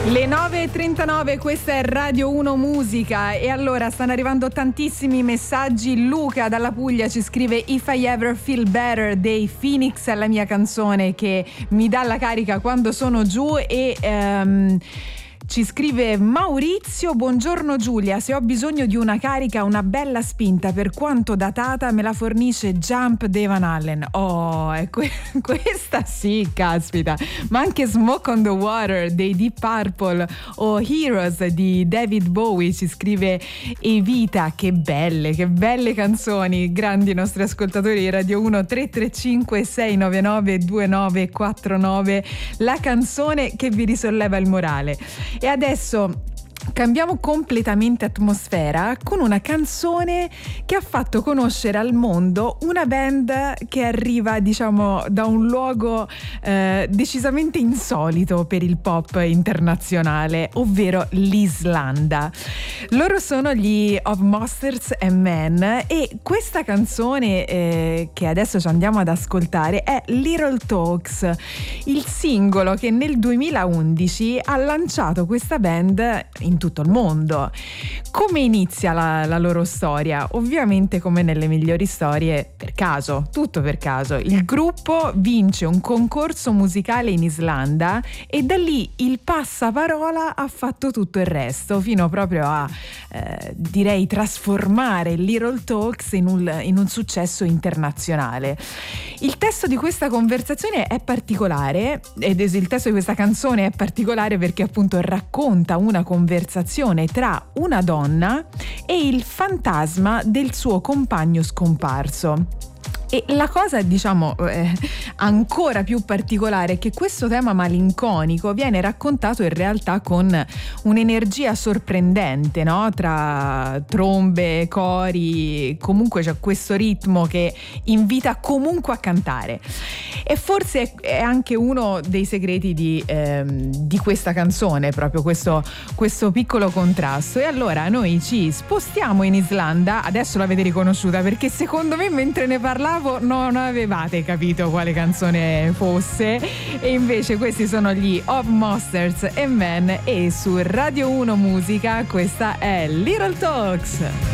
Le 9.39, questa è Radio 1 Musica e allora stanno arrivando tantissimi messaggi. Luca dalla Puglia ci scrive If I Ever Feel Better dei Phoenix, è la mia canzone che mi dà la carica quando sono giù. E ci scrive Maurizio, buongiorno Giulia, se ho bisogno di una carica, una bella spinta per quanto datata me la fornisce Jump dei Van Halen. Oh, questa sì, caspita. Ma anche Smoke on the Water dei Deep Purple o Heroes di David Bowie, ci scrive Evita. Che belle canzoni. Grandi i nostri ascoltatori di Radio 1. 335 699 2949, la canzone che vi risolleva il morale. E adesso cambiamo completamente atmosfera con una canzone che ha fatto conoscere al mondo una band che arriva, diciamo, da un luogo decisamente insolito per il pop internazionale, ovvero l'Islanda. Loro sono gli Of Monsters and Men e questa canzone che adesso ci andiamo ad ascoltare è Little Talks, il singolo che nel 2011 ha lanciato questa band in tutto il mondo. Come inizia la loro storia? Ovviamente, come nelle migliori storie, per caso, tutto per caso. Il gruppo vince un concorso musicale in Islanda e da lì il passaparola ha fatto tutto il resto, fino proprio a direi trasformare Little Talks in un successo internazionale. Il testo di questa conversazione è particolare, ed il testo di questa canzone è particolare perché appunto racconta una conversazione tra una donna e il fantasma del suo compagno scomparso. E la cosa, diciamo, ancora più particolare è che questo tema malinconico viene raccontato in realtà con un'energia sorprendente, no? Tra trombe, cori, comunque c'è questo ritmo che invita comunque a cantare. E forse è anche uno dei segreti di questa canzone, proprio questo piccolo contrasto. E allora noi ci spostiamo in Islanda, adesso l'avete riconosciuta perché secondo me mentre ne parlavo non avevate capito quale canzone fosse, e invece questi sono gli Of Monsters and Men e su Radio 1 Musica questa è Little Talks.